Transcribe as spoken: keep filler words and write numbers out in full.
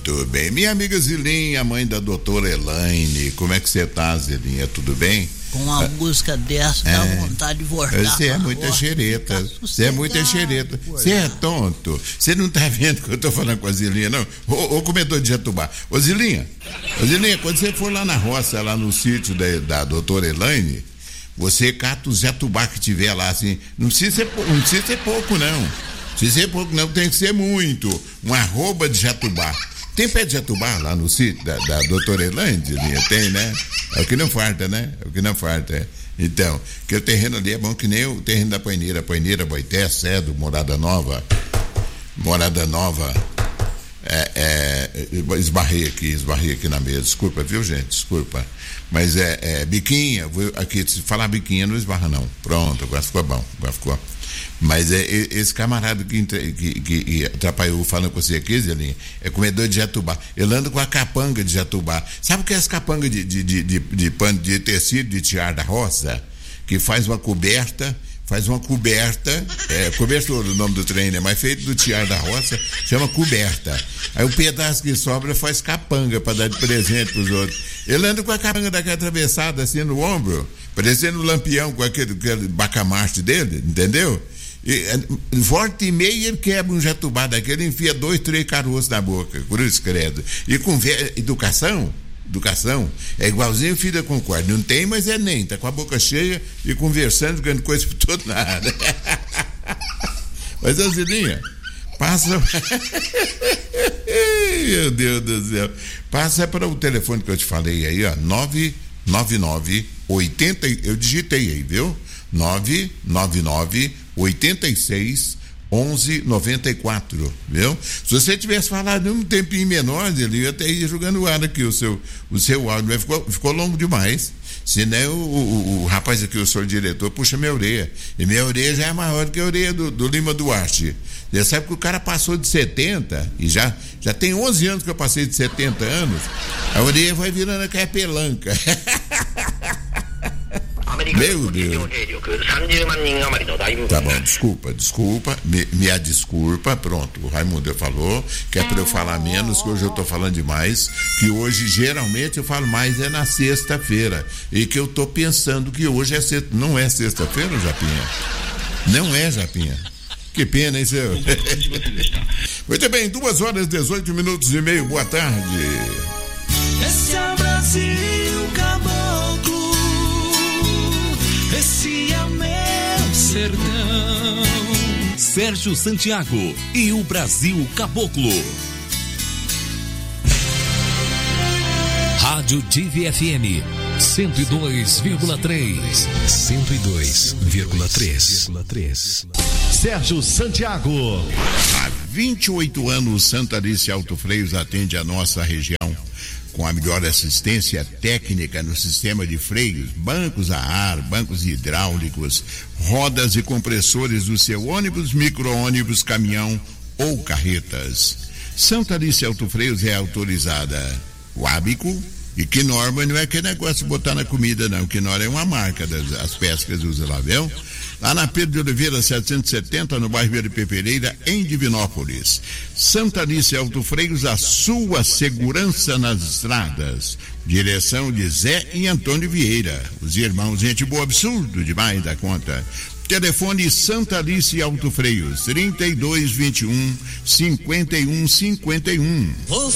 Muito bem. Minha amiga Zilinha, mãe da doutora Elaine, como é que você tá, Zilinha? Tudo bem? Com uma ah, música dessa, dá é, vontade de voltar. Você é muita xereta. Você é muita xereta. Você é tonto. Você não tá vendo que eu tô falando com a Zilinha, não? Ô, ô comedor de jatubá. Ô, Zilinha, ô, Zilinha, quando você for lá na roça, lá no sítio da, da doutora Elaine, você cata os jatubá que tiver lá, assim. Não precisa ser, não precisa ser pouco, não. Não precisa ser pouco, não. Tem que ser muito. Uma arroba de jatubá. Tem pé de jatubá lá no sítio da, da doutora Elaine, Zilinha? Tem, né? É o que não falta, né? É o que não falta. Então, que o terreno ali é bom que nem o terreno da Paineira. Paineira, Boité, Cedo, Morada Nova. Morada Nova. É, é, esbarrei aqui, esbarrei aqui na mesa. Desculpa, viu, gente? Desculpa. Mas é, é biquinha. Vou, aqui, se falar biquinha, não esbarra, não. Pronto, agora ficou bom. Agora ficou. Mas é, esse camarada que, que, que atrapalhou falando com você aqui, Zelinha, é comedor de jatubá. Ele anda com a capanga de jatubá. Sabe o que é essa capanga de, de, de, de, de pano de tecido de tiar da roça? Que faz uma coberta, faz uma coberta, é, cobertor o nome do trem, né? Mas feito do tiar da roça, chama coberta. Aí o pedaço que sobra faz capanga para dar de presente pros outros. Ele anda com a capanga daquela atravessada assim no ombro, parecendo um lampião com aquele, aquele bacamarte dele, entendeu? E, volta e meia ele quebra um jatubá daquele, enfia dois, três caroços na boca, cruz credo. E com ve- educação, educação, é igualzinho o filho da Concórdia. Não tem, mas é nem, tá com a boca cheia e conversando, ganhando coisa por todo lado. Mas, ô Zilinha, passa. Meu Deus do céu. Passa para o telefone que eu te falei aí, ó, nove nove nove oitenta, eu digitei aí, viu? nove nove nove oitenta e seis onze noventa e quatro, viu? Se você tivesse falado um tempinho menor, ele ia até ir jogando ar aqui o seu, o seu áudio, mas ficou, ficou longo demais. Senão o, o, o rapaz aqui, o senhor diretor, puxa minha orelha. E minha orelha já é maior do que a orelha do, do Lima Duarte. Você sabe que o cara passou de setenta e já, já tem onze anos que eu passei de setenta anos. A orelha vai virando aquela pelanca. Meu Deus. Tá bom, desculpa, desculpa, me, me desculpa, pronto, o Raimundo falou que é pra eu falar menos, que hoje eu tô falando demais, que hoje geralmente eu falo mais é na sexta-feira, e que eu tô pensando que hoje é sexta, não é sexta-feira, Japinha? Não é, Japinha? Que pena, hein, seu? Muito bem, duas horas, dezoito minutos e meio, boa tarde. Esse é o Brasil, caboclo. Esse é o meu sertão. Sérgio Santiago e o Brasil Caboclo. Rádio Divi F M cento e dois vírgula três. cento e dois vírgula três. Sérgio Santiago. Há vinte e oito anos, Santa Alice Auto Freios atende a nossa região com a melhor assistência técnica no sistema de freios, bancos a ar, bancos hidráulicos, rodas e compressores do seu ônibus, micro-ônibus, caminhão ou carretas. Santa Alice Auto Freios é autorizada o Ábico, e Knorr não é aquele negócio de botar na comida, não. Knorr é uma marca das as pescas usa lá, viu? Lá na Pedro de Oliveira setecentos e setenta, no bairro Verde Pereira, em Divinópolis. Santa Alice Auto Freios, a sua segurança nas estradas. Direção de Zé e Antônio Vieira. Os irmãos, gente boa, absurdo demais da conta. Telefone Santa Alice Auto Freios, trinta e dois, vinte e um, cinquenta e um, cinquenta e um.